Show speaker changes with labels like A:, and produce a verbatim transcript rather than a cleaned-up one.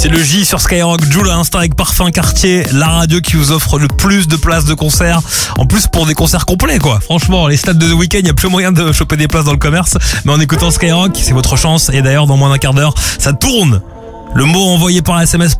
A: C'est le J sur Skyrock. Jul à l'instant avec Parfum Cartier, la radio qui vous offre le plus de places de concert. En plus pour des concerts complets quoi. Franchement, les stades de The Weeknd, il n'y a plus moyen de choper des places dans le commerce. Mais en écoutant Skyrock, c'est votre chance. Et d'ailleurs, dans moins d'un quart d'heure, ça tourne. Le mot envoyé par S M S